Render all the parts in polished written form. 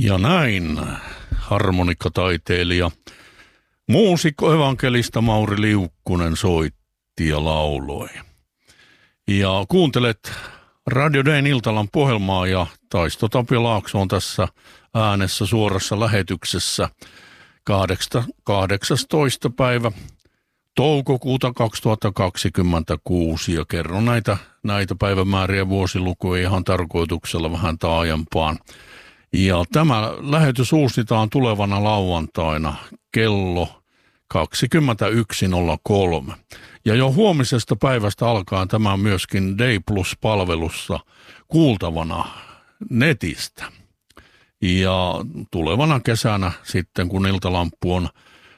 Ja näin harmonikkataiteilija, muusikko, evankelista Mauri Liukkonen soitti ja lauloi. Ja kuuntelet Radio Dayn Iltalan ohjelmaa ja Taisto Tapio Laakso on tässä äänessä suorassa lähetyksessä 18. päivä toukokuuta 2026 ja kerron näitä päivämääriä vuosilukuja ihan tarkoituksella vähän taajempaan. Ja tämä lähetys uusitaan tulevana lauantaina kello 21.03. Ja jo huomisesta päivästä alkaen tämä myöskin Day Plus-palvelussa kuultavana netistä. Ja tulevana kesänä sitten, kun Iltalamppu on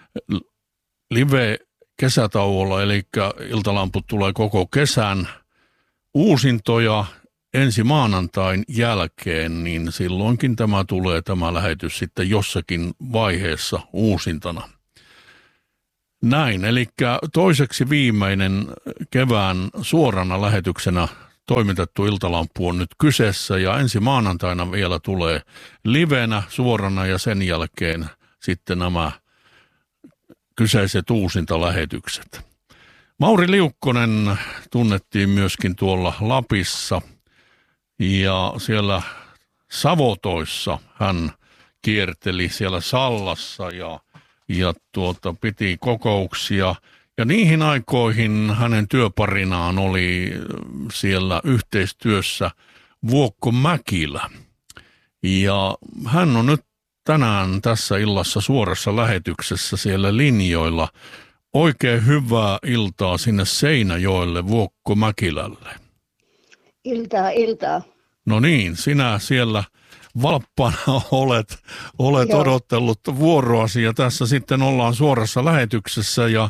live-kesätauolla, eli Iltalamput tulee koko kesän uusintoja ensi maanantain jälkeen, niin silloinkin tämä lähetys sitten jossakin vaiheessa uusintana. Näin, eli toiseksi viimeinen kevään suorana lähetyksenä toimitettu Iltalamppu on nyt kyseessä ja ensi maanantaina vielä tulee livenä suorana ja sen jälkeen sitten nämä kyseiset uusintalähetykset. Mauri Liukkonen tunnettiin myöskin tuolla Lapissa ja siellä Savotoissa hän kierteli siellä Sallassa ja piti kokouksia. Ja niihin aikoihin hänen työparinaan oli siellä yhteistyössä Vuokko Mäkilä. Ja hän on nyt tänään tässä illassa suorassa lähetyksessä siellä linjoilla. Oikein hyvää iltaa sinne Seinäjoelle Vuokko Mäkilälle. Iltaa. No niin, sinä siellä valppana olet odottellut vuoroasi ja tässä sitten ollaan suorassa lähetyksessä ja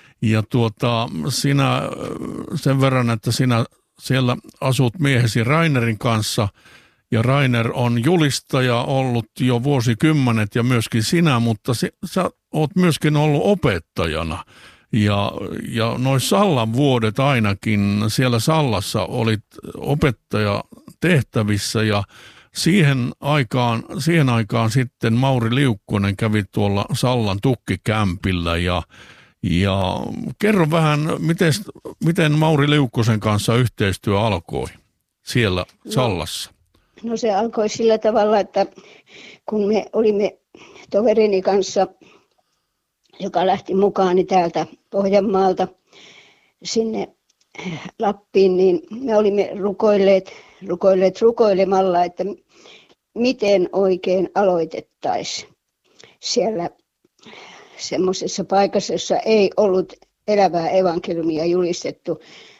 sinä sen verran, että sinä siellä asut miehesi Rainerin kanssa ja Rainer on julistaja ollut jo vuosikymmenet ja myöskin sinä, mutta sä oot myöskin ollut opettajana ja noin Sallan vuodet ainakin siellä Sallassa olit opettaja tehtävissä ja siihen aikaan sitten Mauri Liukkonen kävi tuolla Sallan tukkikämpillä ja kerro vähän, miten Mauri Liukkosen kanssa yhteistyö alkoi siellä Sallassa? No se alkoi sillä tavalla, että kun me olimme toverini kanssa, joka lähti mukaani täältä Pohjanmaalta sinne Lappiin, niin me olimme rukoilemalla, että miten oikein aloitettaisiin siellä semmoisessa paikassa, jossa ei ollut elävää evankeliumia julistettu,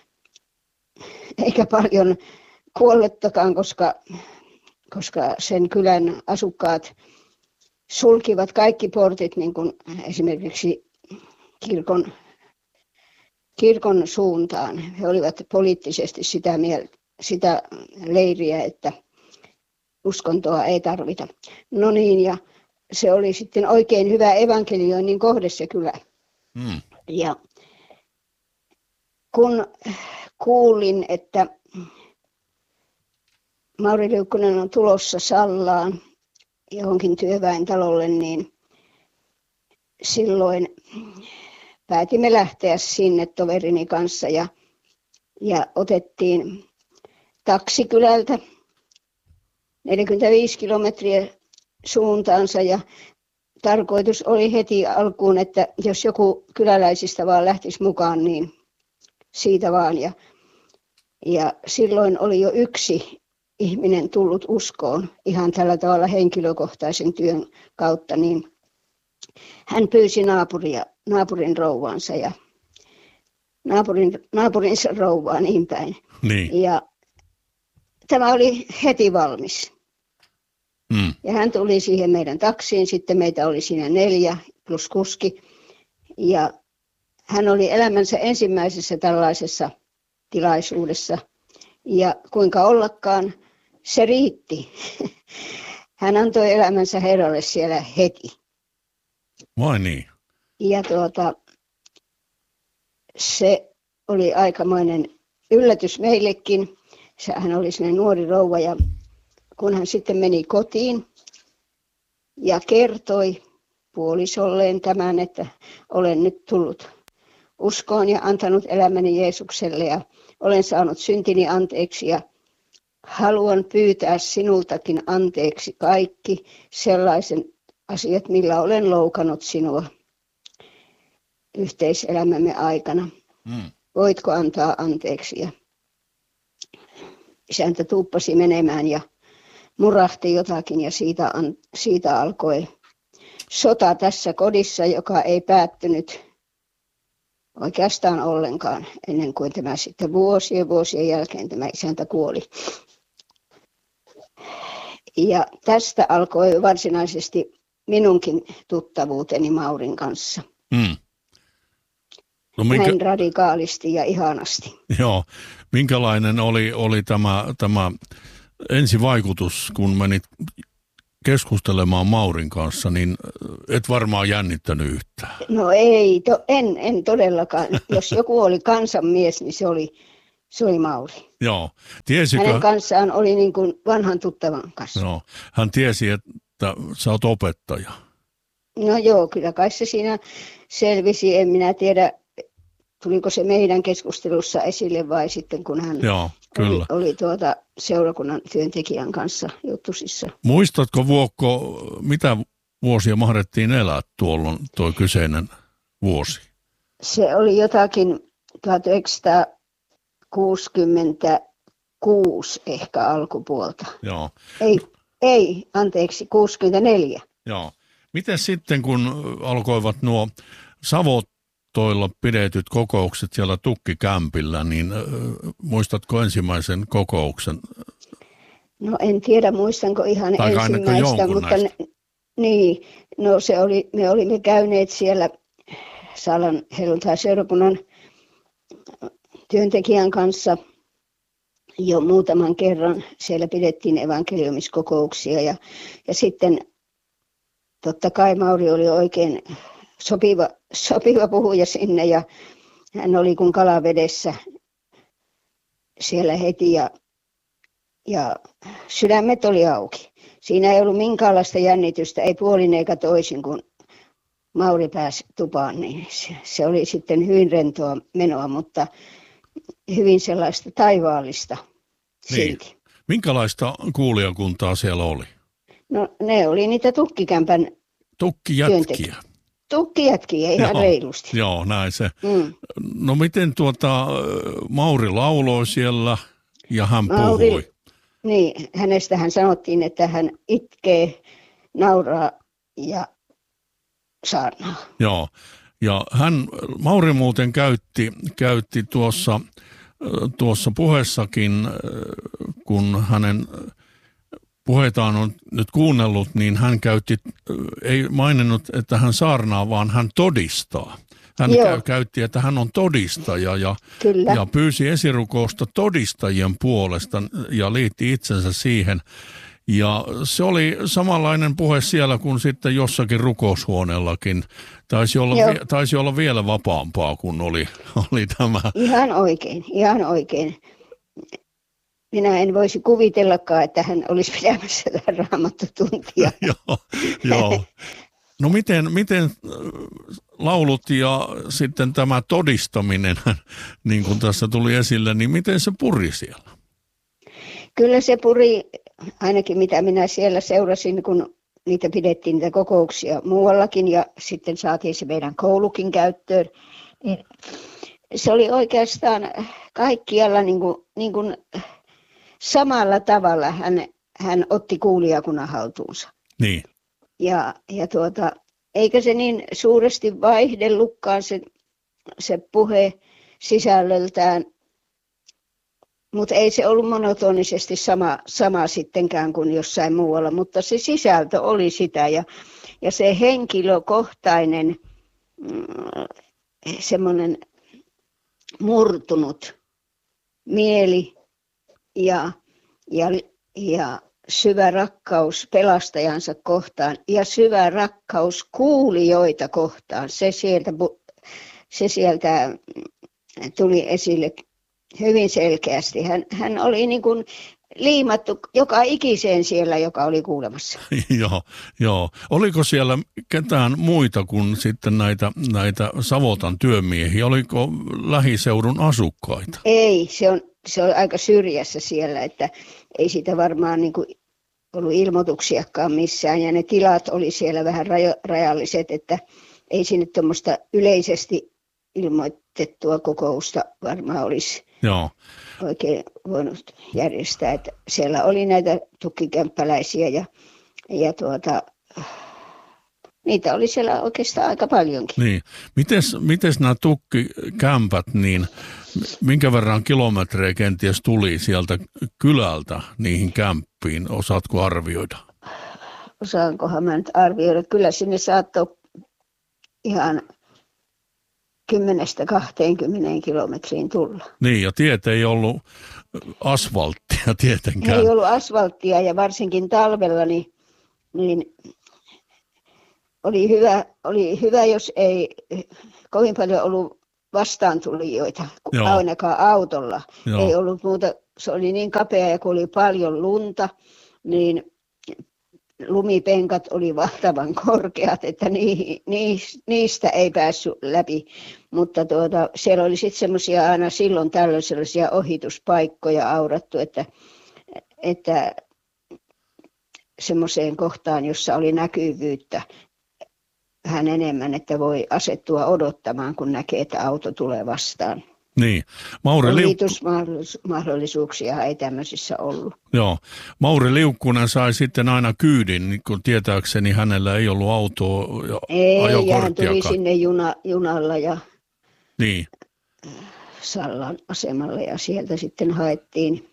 eikä paljon kuollettakaan, koska sen kylän asukkaat sulkivat kaikki portit, niin kuin esimerkiksi kirkon suuntaan. He olivat poliittisesti sitä leiriä, että uskontoa ei tarvita. No niin, ja se oli sitten oikein hyvä evankelioinnin kohde se kylä. Ja kun kuulin, että Mauri Liukkonen on tulossa Sallaan johonkin työväentalolle, niin silloin päätimme lähteä sinne toverini kanssa ja otettiin taksikylältä 45 kilometriä suuntaansa ja tarkoitus oli heti alkuun, että jos joku kyläläisistä vaan lähtisi mukaan, niin siitä vaan. Ja silloin oli jo yksi ihminen tullut uskoon ihan tällä tavalla henkilökohtaisen työn kautta, niin hän pyysi naapurin rouvaansa ja naapurinsa rouvaa niin päin. Niin. Ja tämä oli heti valmis. Ja hän tuli siihen meidän taksiin, sitten meitä oli siinä 4 plus kuski. Ja hän oli elämänsä ensimmäisessä tällaisessa tilaisuudessa. Ja kuinka ollakaan, se riitti. Hän antoi elämänsä Herralle siellä heti. Vai niin? Ja se oli aikamoinen yllätys meillekin. Hän oli sellainen nuori rouva ja kun hän sitten meni kotiin, ja kertoi puolisolleen tämän, että olen nyt tullut uskoon ja antanut elämäni Jeesukselle ja olen saanut syntini anteeksi ja haluan pyytää sinultakin anteeksi kaikki sellaisen asiat, millä olen loukannut sinua yhteiselämämme aikana. Voitko antaa anteeksi? Ja isäntä tuuppasi menemään ja murahti jotakin ja siitä alkoi sota tässä kodissa, joka ei päättynyt oikeastaan ollenkaan ennen kuin tämä sitten vuosien jälkeen tämä isäntä kuoli. Ja tästä alkoi varsinaisesti minunkin tuttavuuteni Maurin kanssa. No näin radikaalisti ja ihanasti. Joo. Minkälainen oli tämä ensivaikutus, kun menit keskustelemaan Maurin kanssa, niin et varmaan jännittänyt yhtään. No ei, en todellakaan. Jos joku oli kansanmies, niin se oli Mauri. Joo. Tiesikö? Hänen kanssaan oli niin kuin vanhan tuttavan kanssa. Joo. Hän tiesi, että sä oot opettaja. No joo, kyllä kai se siinä selvisi. En minä tiedä, tuliko se meidän keskustelussa esille vai sitten kun hän oli seurakunnan työntekijän kanssa juttusissa. Muistatko Vuokko, mitä vuosia mahdettiin elää tuolloin tuo kyseinen vuosi? Se oli jotakin 1966 ehkä alkupuolta. Joo. Ei, anteeksi, 64. Joo. Miten sitten, kun alkoivat nuo Savotoilla pidetyt kokoukset siellä Tukkikämpillä, niin muistatko ensimmäisen kokouksen? No en tiedä, muistanko ihan ensimmäistä, mutta me olimme käyneet siellä Sallan helluntai-seurakunnan työntekijän kanssa jo muutaman kerran. Siellä pidettiin evankeliumiskokouksia ja sitten totta kai Mauri oli oikein sopiva puhuja sinne ja hän oli kuin kalavedessä siellä heti ja sydämet oli auki. Siinä ei ollut minkäänlaista jännitystä, ei puolin eikä toisin, kun Mauri pääsi tupaan, niin se oli sitten hyvin rentoa menoa, mutta hyvin sellaista taivaallista silti. Niin. Minkälaista kuulijakuntaa siellä oli? No ne oli niitä Tukkikämpän Tukkijätkiä. Tukkijätkiä, ihan reilusti. Joo, näin se. No miten Mauri lauloi siellä ja hän puhui? Niin, hänestähän sanottiin, että hän itkee, nauraa ja saarnaa. Joo, ja Mauri muuten käytti tuossa puheessakin, kun hänen puheitaan on nyt kuunnellut, niin hän ei maininnut, että hän saarnaa, vaan hän todistaa. Hän käytti, että hän on todistaja ja pyysi esirukousta todistajien puolesta ja liitti itsensä siihen. Ja se oli samanlainen puhe siellä kuin sitten jossakin rukoushuoneellakin. Taisi olla vielä vapaampaa kuin oli tämä. Ihan oikein. Minä en voisi kuvitellakaan, että hän olisi pitämässä raamattotuntia. Joo. No miten laulut ja sitten tämä todistaminen, niin kuin tässä tuli esille, niin miten se puri siellä? Kyllä se puri, ainakin mitä minä siellä seurasin, kun niitä pidettiin niitä kokouksia muuallakin ja sitten saatiin se meidän koulukin käyttöön. Niin se oli oikeastaan kaikkialla niin kuin samalla tavalla hän otti kuulijakunnan haltuunsa. Niin. Ja eikä se niin suuresti vaihdellutkaan se puhe sisällöltään, mutta ei se ollut monotonisesti sama sittenkään kuin jossain muualla, mutta se sisältö oli sitä ja se henkilökohtainen semmoinen murtunut mieli ja syvä rakkaus pelastajansa kohtaan ja syvä rakkaus kuulijoita kohtaan. Se sieltä tuli esille hyvin selkeästi. Hän oli niin kuin liimattu joka ikiseen siellä, joka oli kuulemassa. Joo. Oliko siellä ketään muita kuin sitten näitä Savotan työmiehiä? Oliko lähiseudun asukkaita? Ei, se on aika syrjässä siellä, että ei siitä varmaan niin kuin ollut ilmoituksiakaan missään. Ja ne tilat oli siellä vähän rajalliset, että ei sinne tuommoista yleisesti ilmoitettua kokousta varmaan olisi oikein voinut järjestää. Että siellä oli näitä tukkikämppäläisiä ja niitä oli siellä oikeastaan aika paljonkin. Niin. Mites nämä tukkikämpät, niin minkä verran kilometrejä kenties tuli sieltä kylältä niihin kämppiin? Osaatko arvioida? Osaankohan mä nyt arvioida? Kyllä sinne saattoi ihan 10-20 kilometriin tulla. Niin, ja tiet ei ollut asfalttia tietenkään. Ei ollut asfalttia ja varsinkin talvella niin oli hyvä, jos ei kovin paljon ollut vastaantulijoita, ainakaan autolla. Joo. Ei ollut muuta, se oli niin kapea ja kun oli paljon lunta, niin lumipenkat oli valtavan korkeat, että niistä ei päässyt läpi. Mutta siellä oli sitten semmoisia aina silloin tällöin sellaisia ohituspaikkoja aurattu, että semmoiseen kohtaan, jossa oli näkyvyyttä vähän enemmän, että voi asettua odottamaan, kun näkee, että auto tulee vastaan. Niin. Ohitusmahdollisuuksia ei tämmöisissä ollut. Joo. Mauri Liukkunen sai sitten aina kyydin, niin kun tietääkseni hänellä ei ollut autoa ja ajokorttiakaan. Ei, hän tuli sinne junalla ja niin. Sallan asemalle ja sieltä sitten haettiin.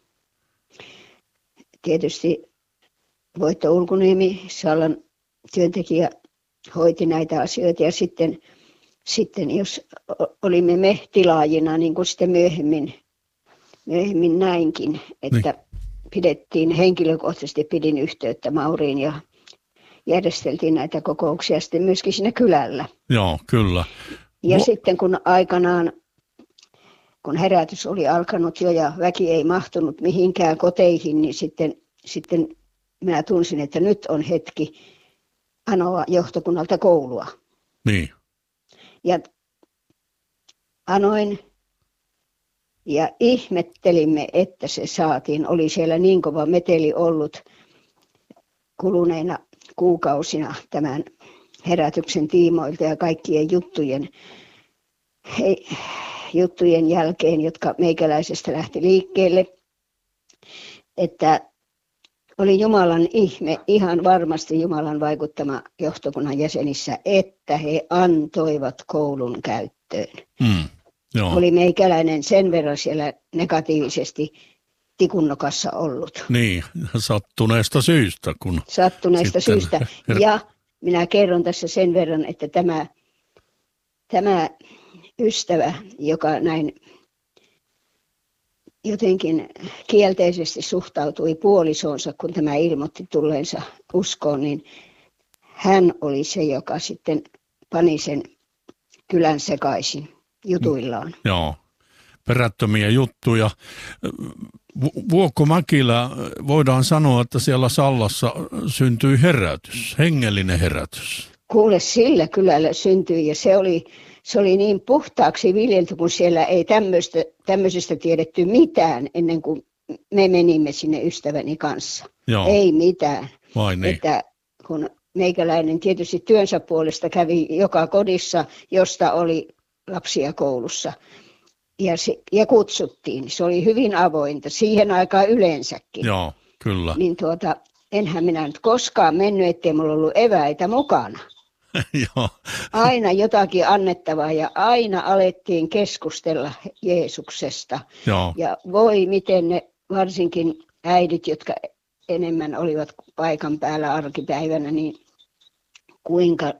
Tietysti Voitto Ulkuniemi, Sallan työntekijä, hoiti näitä asioita ja sitten jos olimme me tilaajina, niin kuin sitten myöhemmin näinkin, että henkilökohtaisesti pidin yhteyttä Mauriin ja järjesteltiin näitä kokouksia sitten myöskin siinä kylällä. Joo, kyllä. Ja sitten kun aikanaan, kun herätys oli alkanut jo ja väki ei mahtunut mihinkään koteihin, niin sitten minä tunsin, että nyt on hetki anoa johtokunnalta koulua. Niin. Ja anoin ja ihmettelimme, että se saatiin. Oli siellä niin kova meteli ollut kuluneina kuukausina tämän herätyksen tiimoilta ja kaikkien juttujen jälkeen, jotka meikäläisestä lähti liikkeelle, että oli Jumalan ihme, ihan varmasti Jumalan vaikuttama johtokunnan jäsenissä, että he antoivat koulun käyttöön. Joo. Oli meikäläinen sen verran siellä negatiivisesti tikunnokassa ollut. Niin, sattuneesta syystä. Sattuneesta syystä. Ja minä kerron tässä sen verran, että tämä ystävä, joka näin jotenkin kielteisesti suhtautui puolisoonsa, kun tämä ilmoitti tulleensa uskoon, niin hän oli se, joka sitten pani sen kylän sekaisin jutuillaan. Joo, perättömiä juttuja. Vuokko Mäkilä, voidaan sanoa, että siellä Sallassa syntyi herätys, hengellinen herätys. Kuule, sillä kylällä syntyi ja se oli niin puhtaaksi viljelty, kun siellä ei tämmöisestä tiedetty mitään ennen kuin me menimme sinne ystäväni kanssa. Joo. Ei mitään. Vai niin. Että kun meikäläinen tietysti työnsä puolesta kävi joka kodissa, josta oli lapsia koulussa. Ja kutsuttiin. Se oli hyvin avointa siihen aikaan yleensäkin. Joo, kyllä. Niin enhän minä nyt koskaan mennyt, ettei mulla ollut eväitä mukana. Joo. Aina jotakin annettavaa ja aina alettiin keskustella Jeesuksesta. Joo. Ja voi miten ne varsinkin äidit, jotka enemmän olivat paikan päällä arkipäivänä, niin kuinka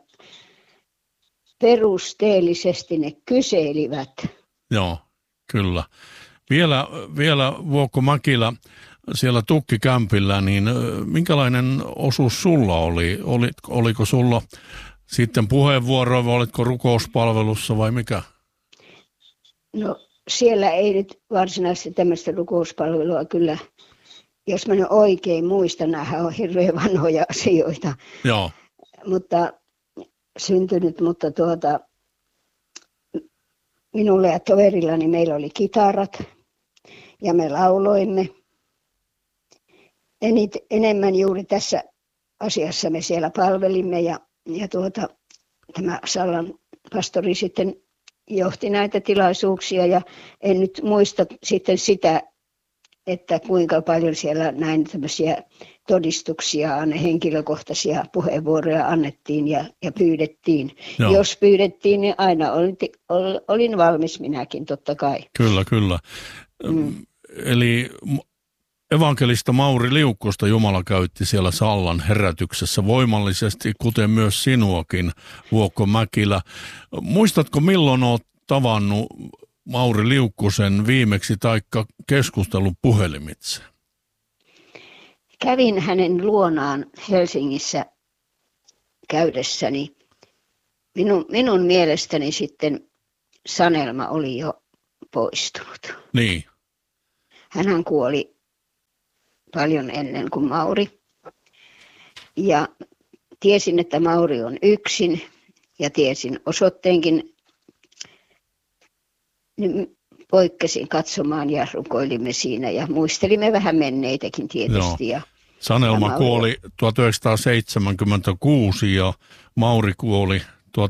perusteellisesti ne kyselivät. Joo, kyllä. Vielä Vuokko Mäkilä siellä tukkikämpillä, niin minkälainen osuus sulla oli? Oliko sulla sitten puheenvuoroa vai olitko rukouspalvelussa vai mikä? No siellä ei nyt varsinaisesti tämmöistä rukouspalvelua kyllä jos mä nyt oikein muistan, nämähän on hirveän vanhoja asioita. Joo. Mutta syntynyt, mutta minulle ja toverillani meillä oli kitarat ja me lauloimme. Enemmän juuri tässä asiassa me siellä palvelimme ja tämä Sallan pastori sitten johti näitä tilaisuuksia ja en nyt muista sitten sitä, että kuinka paljon siellä näin tämmöisiä todistuksia, henkilökohtaisia puheenvuoroja annettiin ja pyydettiin. Joo. Jos pyydettiin, niin aina olin valmis minäkin, totta kai. Kyllä. Eli evankelista Mauri Liukkosta Jumala käytti siellä Sallan herätyksessä voimallisesti, kuten myös sinuakin, Vuokko Mäkilä. Muistatko, milloin olet tavannut Mauri Liukkosen viimeksi taikka keskustellut puhelimitse? Kävin hänen luonaan Helsingissä käydessäni. Minun mielestäni sitten Sanelma oli jo poistunut. Niin. Hänhän kuoli paljon ennen kuin Mauri. Ja tiesin, että Mauri on yksin ja tiesin osoitteenkin. Poikkesin katsomaan ja rukoilimme siinä ja muistelimme vähän menneitäkin tietysti. Ja Sanelma kuoli 1976 ja Mauri kuoli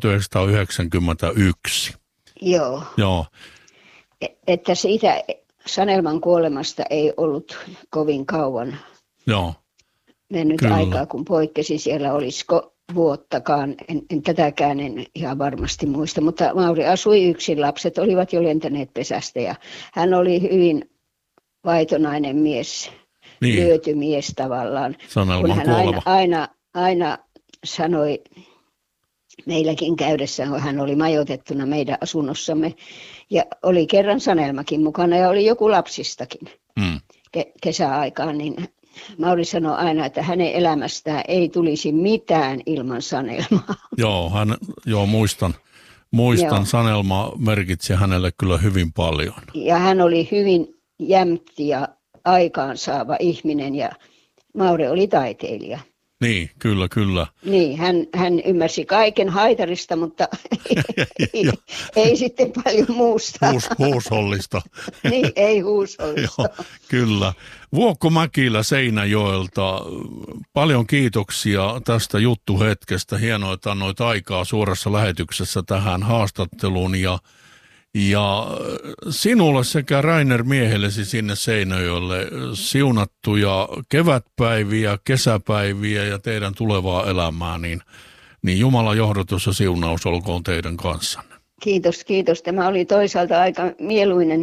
1991. Joo. Että siitä Sanelman kuolemasta ei ollut kovin kauan mennyt aikaa, kun poikkesin. Siellä olisiko vuottakaan, en tätäkään en ihan varmasti muista, mutta Mauri asui yksin, lapset olivat jo lentäneet pesästä ja hän oli hyvin vaitonainen mies, lyöty mies tavallaan. Sanelman kun hän aina sanoi meilläkin käydessään, kun hän oli majoitettuna meidän asunnossamme ja oli kerran Sanelmakin mukana ja oli joku lapsistakin kesäaikaan, niin Mauri sanoi aina, että hänen elämästään ei tulisi mitään ilman Sanelmaa. Muistan. Joo. Sanelma merkitsi hänelle kyllä hyvin paljon. Ja hän oli hyvin jämpti ja aikaansaava ihminen ja Mauri oli taiteilija. Niin, kyllä. Niin, hän ymmärsi kaiken haitarista, mutta ei sitten paljon muusta. Huushollista. Niin, ei huushollista. Joo, kyllä. Vuokko Mäkilä Seinäjoelta, paljon kiitoksia tästä juttuhetkestä. Hienoa, että annoit aikaa suorassa lähetyksessä tähän haastatteluun ja sinulle sekä Rainer miehellesi sinne Seinäjoelle siunattuja kevätpäiviä, kesäpäiviä ja teidän tulevaa elämää, niin Jumalan johdatus ja siunaus olkoon teidän kanssanne. Kiitos. Tämä oli toisaalta aika mieluinen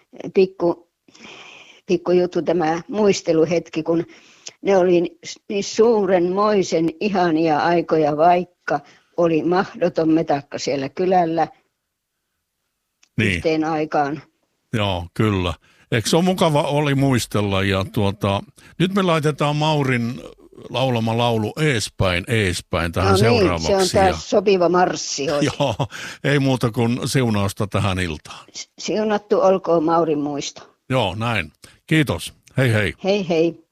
pikku juttu tämä muisteluhetki, kun ne oli niin suurenmoisen ihania aikoja, vaikka oli mahdoton metakka siellä kylällä. Niin. Yhteen aikaan. Joo, kyllä. Eikö se ole mukava oli muistella ja nyt me laitetaan Maurin laulama laulu eespäin tähän seuraavaksi. Se on tämä sopiva marssi. Joo, ei muuta kuin siunausta tähän iltaan. Siunattu olkoon Maurin muisto. Joo, näin. Kiitos. Hei hei. Hei hei.